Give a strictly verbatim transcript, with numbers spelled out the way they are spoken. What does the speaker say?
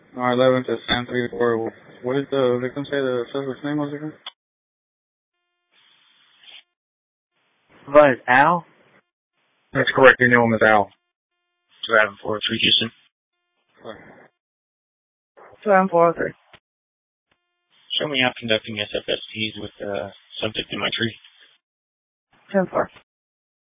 nine eleven to San three four. What did the victim say the suspect's name was again? What is Al? That's correct. Your name is Al. seven four three Houston. seven four three. Show me out conducting S F S Ps with uh, subject in my tree. ten four.